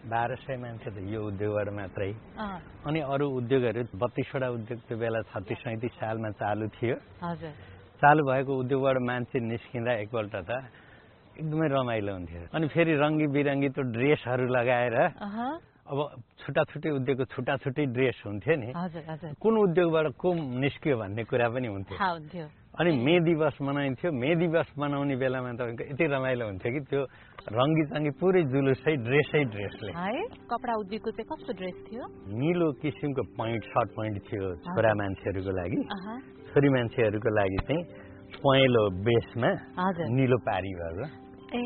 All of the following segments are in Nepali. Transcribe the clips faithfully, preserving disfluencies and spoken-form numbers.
बाह्र सय मान्छे त यो उद्योगबाट मात्रै अनि अरू उद्योगहरू बत्तीसवटा उद्योग त्यो बेला छत्तिस सैँतिस सालमा चालु थियो हजुर चालु भएको उद्योगबाट मान्छे निस्किँदा एकपल्ट त एकदमै रमाइलो हुन्थ्यो अनि फेरि रङ्गी बिरङ्गी त्यो ड्रेसहरू लगाएर अब छुट्टा छुट्टै उद्योगको छुट्टा छुट्टै ड्रेस हुन्थ्यो नि कुन उद्योगबाट को निस्कियो भन्ने कुरा पनि हुन्थ्यो अनि मे दिवस मनाइन्थ्यो मे दिवस मनाउने बेलामा तपाईँको यति रमाइलो हुन्थ्यो कि त्यो रङ्गी चङ्गी पुरै जुलुसै ड्रेसै ड्रेसले कपडा उद्योगको चाहिँ कस्तो ड्रेस थियो निलो किसिमको पोइन्ट सर्ट पोइन्ट थियो छोरा मान्छेहरूको लागि छोरी मान्छेहरूको लागि चाहिँ पहेँलो बेसमा निलो पारी भएको ए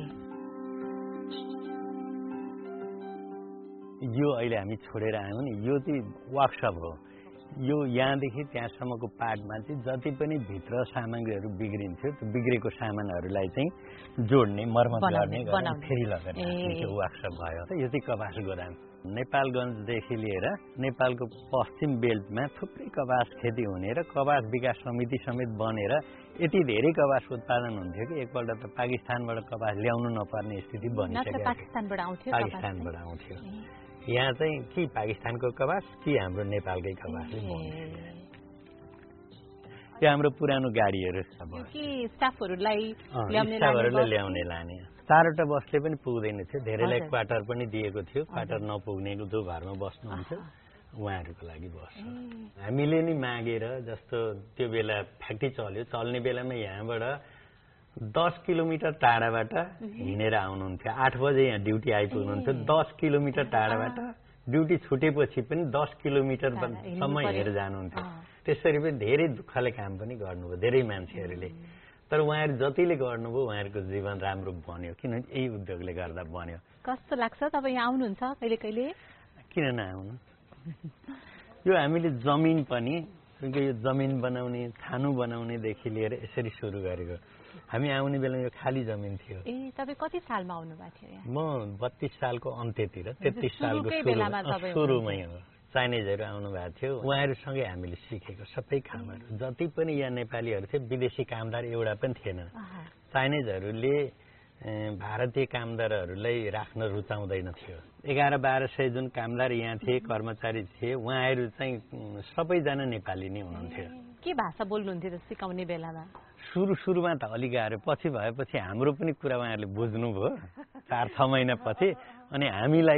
यो अहिले हामी छोडेर आयौँ नि यो चाहिँ वर्कसप हो यो यहाँदेखि त्यहाँसम्मको पार्टमा चाहिँ जति पनि भित्र सामग्रीहरू बिग्रिन्थ्यो त्यो बिग्रेको सामानहरूलाई चाहिँ जोड्ने मर्मत गर्ने फेरि लगाउने त्यो वर्कसप भयो यो चाहिँ कपास गोदाम नेपालगञ्जदेखि लिएर नेपालको पश्चिम बेल्टमा थुप्रै कपास खेती हुने र कपास विकास समिति समेत बनेर यति धेरै कपास उत्पादन हुन्थ्यो कि एकपल्ट त पाकिस्तानबाट कपास ल्याउनु नपर्ने स्थिति बनिसक्यो पाकिस्तानबाट आउँथ्यो पाकिस्तानबाट आउँथ्यो यहाँ चाहिँ कि पाकिस्तानको कपास कि हाम्रो नेपालकै कपासले त्यो हाम्रो पुरानो गाडीहरू स्टाफहरूलाई ल्याउने लाने चारवटा बसले पनि पुग्दैन थियो धेरैलाई क्वार्टर पनि दिएको थियो क्वार्टर नपुग्नेको जो घरमा बस्नुहुन्थ्यो उहाँहरूको लागि बस हामीले नि मागेर जस्तो त्यो बेला फ्याक्ट्री चल्यो चल्ने बेलामा यहाँबाट दस किलोमिटर टाढाबाट हिँडेर आउनुहुन्थ्यो आठ बजे यहाँ ड्युटी आइपुग्नुहुन्थ्यो दस किलोमिटर टाढाबाट ड्युटी छुटेपछि पनि दस किलोमिटरसम्म हिँडेर जानुहुन्थ्यो त्यसरी पनि धेरै दुःखले काम पनि गर्नुभयो धेरै मान्छेहरूले तर उहाँहरू जतिले गर्नुभयो उहाँहरूको जीवन राम्रो बन्यो किनभने यही उद्योगले गर्दा बन्यो कस्तो लाग्छ तपाईँ यहाँ आउनुहुन्छ कहिले कहिले किन नआउनु यो हामीले जमिन पनि यो जमिन बनाउने खानु बनाउनेदेखि लिएर यसरी सुरु गरेको हामी आउने बेला यो खाली जमिन थियो ए तपाईँ कति सालमा आउनु भएको थियो म बत्तीस सालको अन्त्यतिर तेत्तीस सालको सुरुमै हो चाइनिजहरू आउनु भएको थियो उहाँहरूसँगै हामीले सिकेको सबै कामहरू जति पनि यहाँ नेपालीहरू थिए विदेशी कामदार एउटा पनि थिएन चाइनिजहरूले भारतीय कामदारहरूलाई राख्न रुचाउँदैन थियो एघार बाह्र सय जुन कामदार यहाँ थिए कर्मचारी थिए उहाँहरू चाहिँ सबैजना नेपाली नै हुनुहुन्थ्यो के भाषा बोल्नुहुन्थ्यो सिकाउने बेलामा सुरु सुरुमा त अलिक गाह्रो पछि भएपछि हाम्रो पनि कुरा उहाँहरूले बुझ्नुभयो चार छ महिना पछि अनि हामीलाई